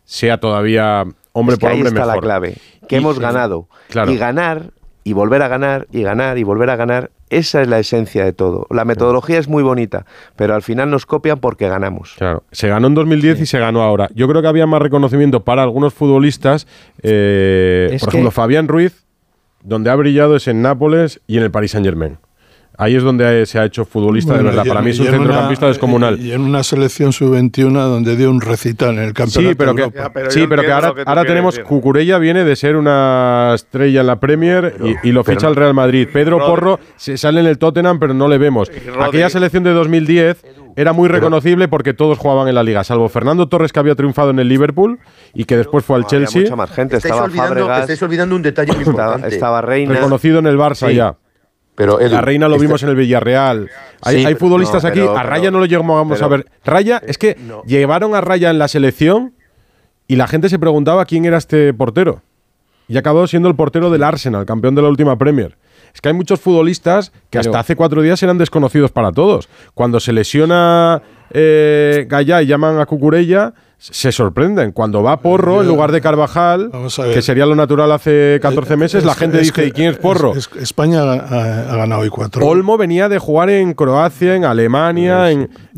sea todavía hombre por hombre mejor. Ahí está la clave, que hemos ganado. Claro. Y ganar, y volver a ganar, y ganar, y volver a ganar, esa es la esencia de todo. La metodología es muy bonita, pero al final nos copian porque ganamos. Claro, se ganó en 2010 y se ganó ahora. Yo creo que había más reconocimiento para algunos futbolistas. Por ejemplo, Fabián Ruiz, donde ha brillado es en Nápoles y en el Paris Saint-Germain. Ahí es donde se ha hecho futbolista de verdad. Para mí es un centrocampista descomunal. Y en una selección sub-21 donde dio un recital en el campeonato. Sí, pero que ahora tenemos... Cucurella viene de ser una estrella en la Premier y lo ficha el Real Madrid. Pedro Porro se sale en el Tottenham, pero no le vemos. Aquella selección de 2010 era muy reconocible porque todos jugaban en la Liga, salvo Fernando Torres, que había triunfado en el Liverpool y que después fue al Chelsea. Mucha más gente. Estáis olvidando un detalle muy importante. Estaba Reina. Reconocido en el Barça ya. Pero Edu, la Reina lo vimos en el Villarreal. Hay futbolistas aquí. A Raya no lo llegamos a ver. Raya, es que llevaron a Raya en la selección y la gente se preguntaba quién era este portero. Y acabó siendo el portero del Arsenal, campeón de la última Premier. Es que hay muchos futbolistas que hasta hace 4 días eran desconocidos para todos. Cuando se lesiona Gallá y llaman a Cucurella, se sorprenden. Cuando va Porro en lugar de Carvajal, que sería lo natural hace 14 meses, la gente dice, ¿y quién es Porro? España ha ganado hoy 4. Olmo venía de jugar en Croacia, en Alemania.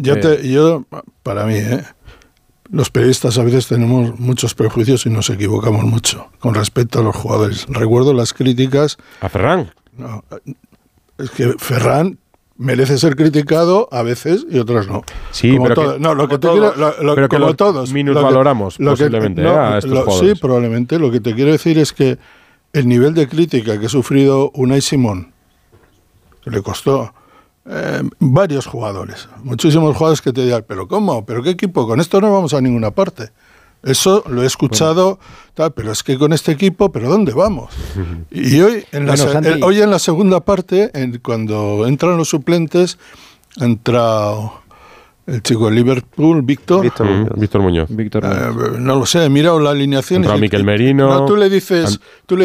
Para mí, los periodistas a veces tenemos muchos prejuicios y nos equivocamos mucho con respecto a los jugadores. Recuerdo las críticas a Ferran. No, es que Ferran merece ser criticado a veces y otras no. Sí, como pero no, lo que te quiero, pero como todos minusvaloramos posiblemente a estos jugadores. Sí, probablemente. Lo que te quiero decir es que el nivel de crítica que ha sufrido Unai Simón, que le costó varios jugadores, muchísimos jugadores que te dirán, pero ¿cómo? ¿Pero qué equipo? Con esto no vamos a ninguna parte. Eso lo he escuchado, pero es que con este equipo, ¿pero dónde vamos? Y hoy en la segunda parte, cuando entran los suplentes, entra el chico de Liverpool, Víctor Muñoz. No lo sé, he mirado la alineación. Entra Mikel Merino. No, tú le dices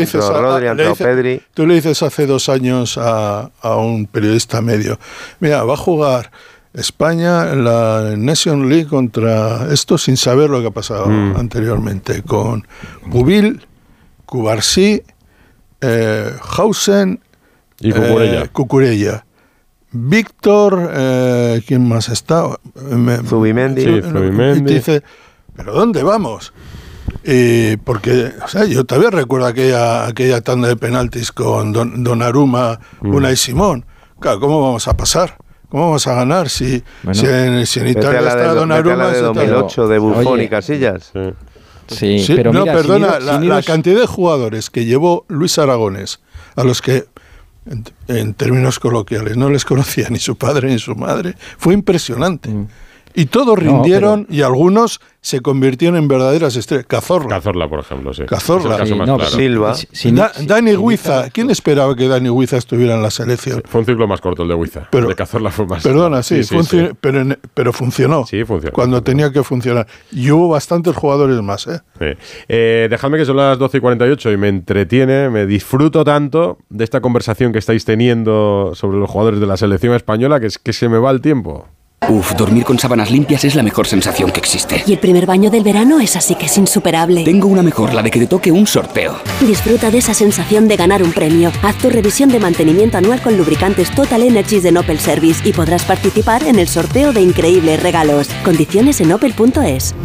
hace 2 años a un periodista medio, mira, va a jugar España en la Nation League contra esto sin saber lo que ha pasado anteriormente, con Bubil, Cubarsí, Hausen y Cucurella. Víctor, ¿quién más está? Zubimendi. Sí, Zubimendi. Y te dice, ¿pero dónde vamos? Porque, o sea, yo todavía recuerdo aquella tanda de penaltis con Donnarumma, Unai Simón. Claro, ¿cómo vamos a pasar? ¿Cómo vamos a ganar si en Italia está Donnarumma? La de 2008 de Buffon y Casillas. Sí, pero no, mira, perdona, la cantidad de jugadores que llevó Luis Aragonés, a los que, en términos coloquiales, no les conocía ni su padre ni su madre, fue impresionante. Y todos rindieron y algunos se convirtieron en verdaderas estrellas. Cazorla, por ejemplo, sí. Cazorla. Es el caso más claro. Silva. Dani Huiza. ¿Quién esperaba que Dani Huiza estuviera en la selección? Fue un ciclo más corto el de Huiza. El de Cazorla fue más. Perdona, sí. Pero funcionó. Sí, funcionó. Cuando tenía que funcionar. Y hubo bastantes jugadores más. Dejadme que son las 12:48 y me entretiene, me disfruto tanto de esta conversación que estáis teniendo sobre los jugadores de la selección española que se me va el tiempo. Dormir con sábanas limpias es la mejor sensación que existe. Y el primer baño del verano es así que es insuperable. Tengo una mejor, la de que te toque un sorteo. Disfruta de esa sensación de ganar un premio. Haz tu revisión de mantenimiento anual con lubricantes Total Energies de Opel Service y podrás participar en el sorteo de increíbles regalos. Condiciones en opel.es.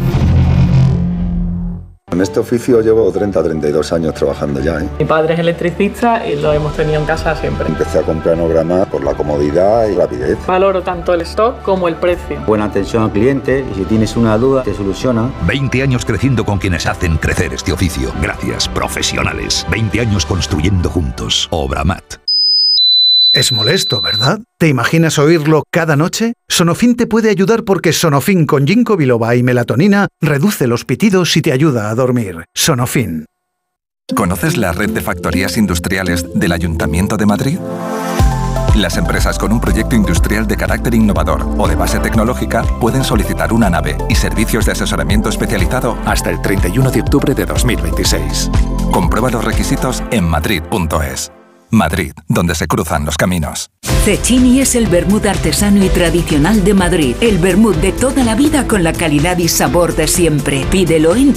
En este oficio llevo 32 años trabajando ya. Mi padre es electricista y lo hemos tenido en casa siempre. Empecé a comprar en Obramar por la comodidad y rapidez. Valoro tanto el stock como el precio. Buena atención al cliente y si tienes una duda te soluciona. 20 años creciendo con quienes hacen crecer este oficio. Gracias, profesionales. 20 años construyendo juntos. Obramat. Es molesto, ¿verdad? ¿Te imaginas oírlo cada noche? Sonofin te puede ayudar porque Sonofin con ginkgo biloba y melatonina reduce los pitidos y te ayuda a dormir. Sonofin. ¿Conoces la red de factorías industriales del Ayuntamiento de Madrid? Las empresas con un proyecto industrial de carácter innovador o de base tecnológica pueden solicitar una nave y servicios de asesoramiento especializado hasta el 31 de octubre de 2026. Comprueba los requisitos en madrid.es. Madrid, donde se cruzan los caminos. Cecchini es el vermut artesano y tradicional de Madrid. El vermut de toda la vida con la calidad y sabor de siempre. Pídelo en